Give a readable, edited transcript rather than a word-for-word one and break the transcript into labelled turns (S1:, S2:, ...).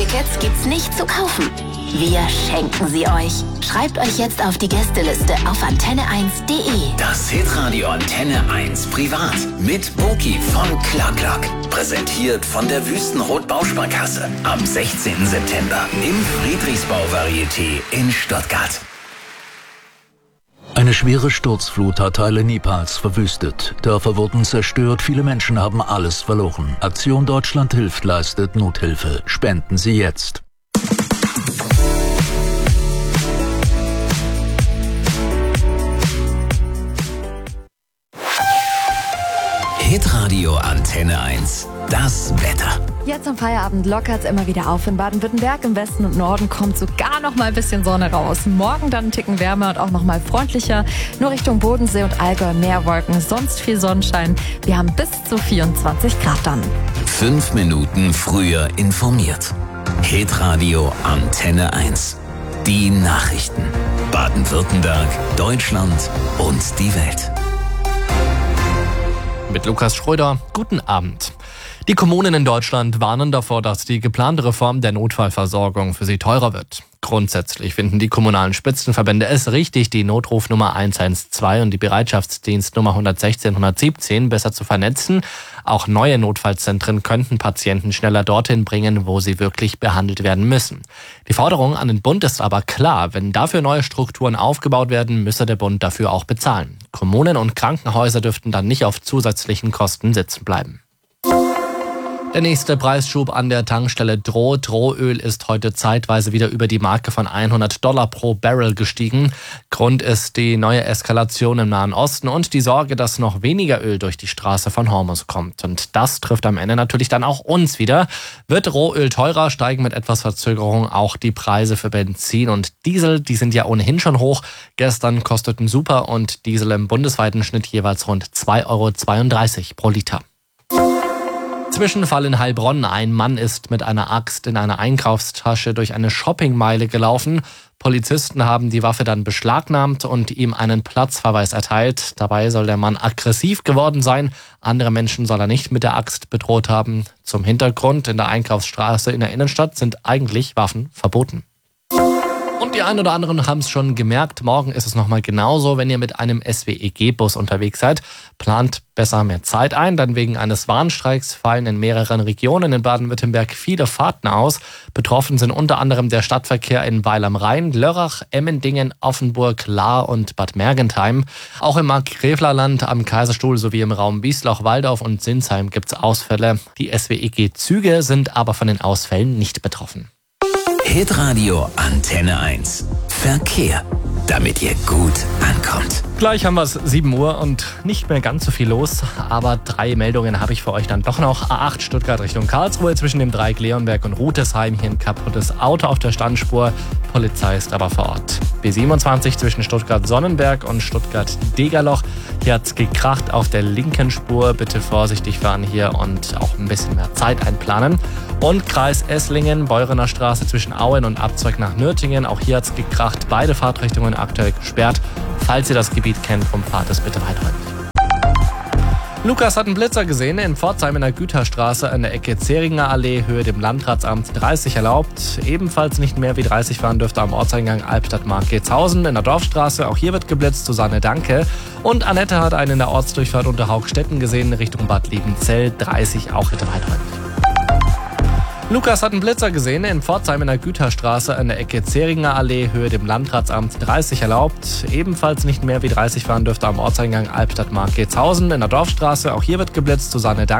S1: Tickets gibt's nicht zu kaufen. Wir schenken sie euch. Schreibt euch jetzt auf die Gästeliste auf antenne1.de.
S2: Das Hitradio Antenne 1 Privat mit Boki von Clark. Präsentiert von der Wüstenrot Bausparkasse. Am 16. September im Friedrichsbau Varieté in Stuttgart.
S3: Eine schwere Sturzflut hat Teile Nepals verwüstet. Dörfer wurden zerstört, viele Menschen haben alles verloren. Aktion Deutschland hilft leistet Nothilfe. Spenden Sie jetzt.
S2: Hitradio Antenne 1. Das Wetter.
S4: Jetzt am Feierabend lockert es immer wieder auf in Baden-Württemberg. Im Westen und Norden kommt sogar noch mal ein bisschen Sonne raus. Morgen dann ein Ticken wärmer und auch noch mal freundlicher. Nur Richtung Bodensee und Allgäu mehr Wolken, sonst viel Sonnenschein. Wir haben bis zu 24 Grad dann.
S2: 5 Minuten früher informiert. Hitradio Antenne 1. Die Nachrichten. Baden-Württemberg, Deutschland und die Welt.
S5: Mit Lukas Schröder, guten Abend. Die Kommunen in Deutschland warnen davor, dass die geplante Reform der Notfallversorgung für sie teurer wird. Grundsätzlich finden die kommunalen Spitzenverbände es richtig, die Notrufnummer 112 und die Bereitschaftsdienstnummer 116/117 besser zu vernetzen. Auch neue Notfallzentren könnten Patienten schneller dorthin bringen, wo sie wirklich behandelt werden müssen. Die Forderung an den Bund ist aber klar. Wenn dafür neue Strukturen aufgebaut werden, müsse der Bund dafür auch bezahlen. Kommunen und Krankenhäuser dürften dann nicht auf zusätzlichen Kosten sitzen bleiben. Der nächste Preisschub an der Tankstelle droht. Rohöl ist heute zeitweise wieder über die Marke von $100 pro Barrel gestiegen. Grund ist die neue Eskalation im Nahen Osten und die Sorge, dass noch weniger Öl durch die Straße von Hormuz kommt. Und das trifft am Ende natürlich dann auch uns wieder. Wird Rohöl teurer, steigen mit etwas Verzögerung auch die Preise für Benzin und Diesel. Die sind ja ohnehin schon hoch. Gestern kosteten Super und Diesel im bundesweiten Schnitt jeweils rund 2,32 € pro Liter. Zwischenfall in Heilbronn. Ein Mann ist mit einer Axt in einer Einkaufstasche durch eine Shoppingmeile gelaufen. Polizisten haben die Waffe dann beschlagnahmt und ihm einen Platzverweis erteilt. Dabei soll der Mann aggressiv geworden sein. Andere Menschen soll er nicht mit der Axt bedroht haben. Zum Hintergrund: in der Einkaufsstraße in der Innenstadt sind eigentlich Waffen verboten. Und die einen oder anderen haben es schon gemerkt, morgen ist es nochmal genauso. Wenn ihr mit einem SWEG-Bus unterwegs seid, plant besser mehr Zeit ein, denn wegen eines Warnstreiks fallen in mehreren Regionen in Baden-Württemberg viele Fahrten aus. Betroffen sind unter anderem der Stadtverkehr in Weil am Rhein, Lörrach, Emmendingen, Offenburg, Lahr und Bad Mergentheim. Auch im Markgräflerland, am Kaiserstuhl sowie im Raum Wiesloch, Waldorf und Sinsheim gibt es Ausfälle. Die SWEG-Züge sind aber von den Ausfällen nicht betroffen.
S2: Hitradio Antenne 1. Verkehr, damit ihr gut ankommt.
S5: Gleich haben wir es 7 Uhr und nicht mehr ganz so viel los, aber 3 Meldungen habe ich für euch dann doch noch. A8 Stuttgart Richtung Karlsruhe zwischen dem Dreieck Leonberg und Rutesheim. Hier ein kaputtes Auto auf der Standspur. Polizei ist aber vor Ort. B27 zwischen Stuttgart-Sonnenberg und Stuttgart-Degerloch. Hier hat es gekracht auf der linken Spur. Bitte vorsichtig fahren hier und auch ein bisschen mehr Zeit einplanen. Und Kreis Esslingen, Beurener Straße zwischen Auen und Abzweig nach Nürtingen. Auch hier hat es gekracht. Beide Fahrtrichtungen aktuell gesperrt. Falls ihr das Gebiet kennt, umfahrt es bitte weiträumig. Lukas hat einen Blitzer gesehen in Pforzheim in der Güterstraße an der Ecke Zähringer Allee, Höhe dem Landratsamt 30 erlaubt. Ebenfalls nicht mehr wie 30 fahren dürfte am Ortseingang Albstadt-Marketshausen in der Dorfstraße. Auch hier wird geblitzt. Susanne, danke. Und Annette hat einen in der Ortsdurchfahrt unter Haugstetten gesehen, Richtung Bad Liebenzell 30, auch bitte weiträumig. Lukas hat einen Blitzer gesehen in Pforzheim in der Güterstraße an der Ecke Zähringer Allee, Höhe dem Landratsamt 30 erlaubt. Ebenfalls nicht mehr wie 30 fahren dürfte am Ortseingang Albstadt-Marketshausen in der Dorfstraße. Auch hier wird geblitzt. Susanne, danke.